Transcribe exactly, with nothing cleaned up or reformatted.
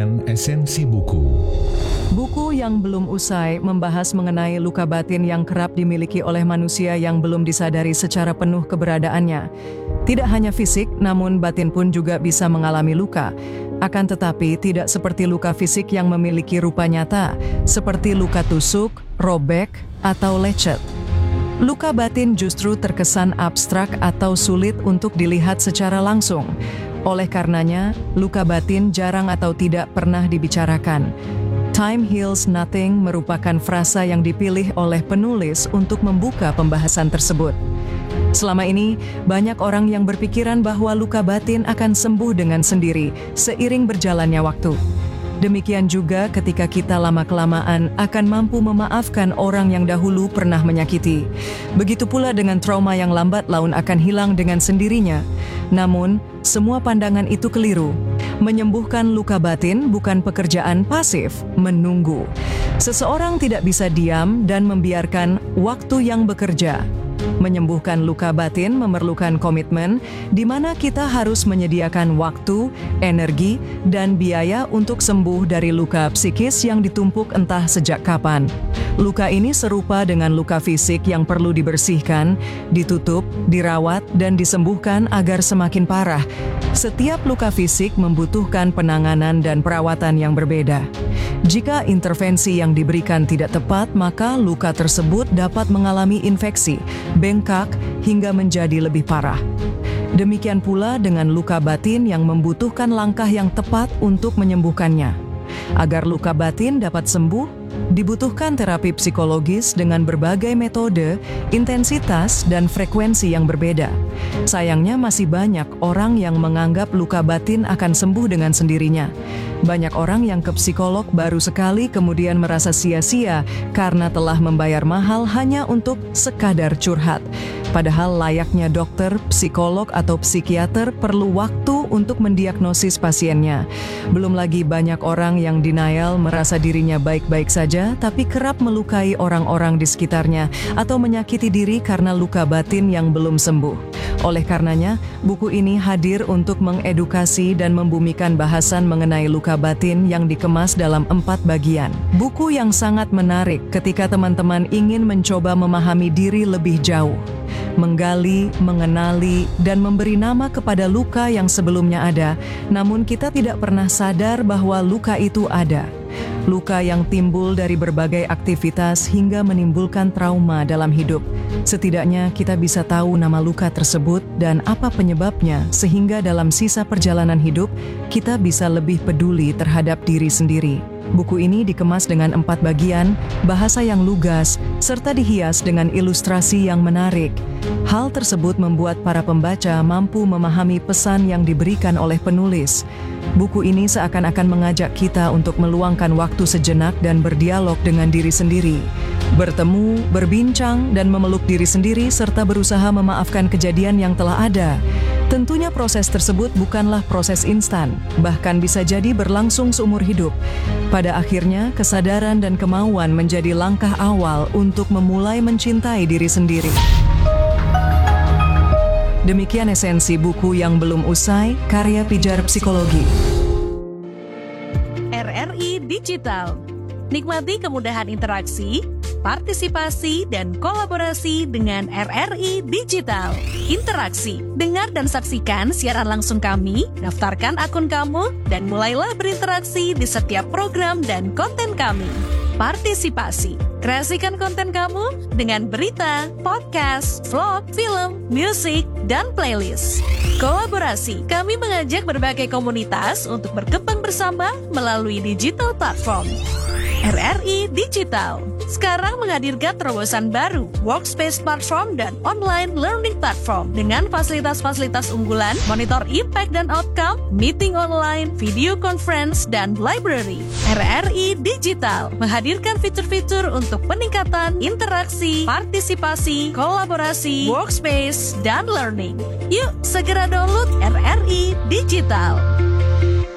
dengan esensi buku. Buku yang belum usai membahas mengenai luka batin yang kerap dimiliki oleh manusia yang belum disadari secara penuh keberadaannya. Tidak hanya fisik, namun batin pun juga bisa mengalami luka. Akan tetapi tidak seperti luka fisik yang memiliki rupa nyata, seperti luka tusuk, robek, atau lecet. Luka batin justru terkesan abstrak atau sulit untuk dilihat secara langsung. Oleh karenanya, luka batin jarang atau tidak pernah dibicarakan. Time heals nothing merupakan frasa yang dipilih oleh penulis untuk membuka pembahasan tersebut. Selama ini, banyak orang yang berpikiran bahwa luka batin akan sembuh dengan sendiri seiring berjalannya waktu. Demikian juga ketika kita lama-kelamaan akan mampu memaafkan orang yang dahulu pernah menyakiti. Begitu pula dengan trauma yang lambat laun akan hilang dengan sendirinya. Namun, semua pandangan itu keliru. Menyembuhkan luka batin bukan pekerjaan pasif, menunggu. Seseorang tidak bisa diam dan membiarkan waktu yang bekerja. Menyembuhkan luka batin memerlukan komitmen, di mana kita harus menyediakan waktu, energi, dan biaya untuk sembuh dari luka psikis yang ditumpuk entah sejak kapan. Luka ini serupa dengan luka fisik yang perlu dibersihkan, ditutup, dirawat, dan disembuhkan agar semakin parah. Setiap luka fisik membutuhkan penanganan dan perawatan yang berbeda. Jika intervensi yang diberikan tidak tepat, maka luka tersebut dapat mengalami infeksi, bengkak, hingga menjadi lebih parah. Demikian pula dengan luka batin yang membutuhkan langkah yang tepat untuk menyembuhkannya. Agar luka batin dapat sembuh, dibutuhkan terapi psikologis dengan berbagai metode, intensitas, dan frekuensi yang berbeda. Sayangnya masih banyak orang yang menganggap luka batin akan sembuh dengan sendirinya. Banyak orang yang ke psikolog baru sekali kemudian merasa sia-sia karena telah membayar mahal hanya untuk sekadar curhat. Padahal layaknya dokter, psikolog, atau psikiater perlu waktu untuk mendiagnosis pasiennya. Belum lagi banyak orang yang denial merasa dirinya baik-baik saja, tapi kerap melukai orang-orang di sekitarnya atau menyakiti diri karena luka batin yang belum sembuh. Oleh karenanya, buku ini hadir untuk mengedukasi dan membumikan bahasan mengenai luka batin yang dikemas dalam empat bagian. Buku yang sangat menarik ketika teman-teman ingin mencoba memahami diri lebih jauh. Menggali, mengenali, dan memberi nama kepada luka yang sebelumnya ada, namun kita tidak pernah sadar bahwa luka itu ada. Luka yang timbul dari berbagai aktivitas hingga menimbulkan trauma dalam hidup. Setidaknya kita bisa tahu nama luka tersebut dan apa penyebabnya, sehingga dalam sisa perjalanan hidup, kita bisa lebih peduli terhadap diri sendiri. Buku ini dikemas dengan empat bagian, bahasa yang lugas, serta dihias dengan ilustrasi yang menarik. Hal tersebut membuat para pembaca mampu memahami pesan yang diberikan oleh penulis. Buku ini seakan-akan mengajak kita untuk meluangkan waktu sejenak dan berdialog dengan diri sendiri. Bertemu, berbincang, dan memeluk diri sendiri serta berusaha memaafkan kejadian yang telah ada. Tentunya proses tersebut bukanlah proses instan, bahkan bisa jadi berlangsung seumur hidup. Pada akhirnya, kesadaran dan kemauan menjadi langkah awal untuk memulai mencintai diri sendiri. Demikian esensi buku yang belum usai, karya Pijar Psikologi. R R I Digital. Nikmati kemudahan interaksi, partisipasi, dan kolaborasi dengan R R I Digital. Interaksi, dengar dan saksikan siaran langsung kami, daftarkan akun kamu, dan mulailah berinteraksi di setiap program dan konten kami. Partisipasi, kreasikan konten kamu dengan berita, podcast, vlog, film, musik, dan playlist. Kolaborasi, kami mengajak berbagai komunitas untuk berkembang bersama melalui digital platform. R R I Digital sekarang menghadirkan terobosan baru, workspace platform dan online learning platform dengan fasilitas-fasilitas unggulan, monitor impact dan outcome, meeting online, video conference, dan library. R R I Digital menghadirkan fitur-fitur untuk peningkatan interaksi, partisipasi, kolaborasi, workspace, dan learning. Yuk segera download R R I Digital.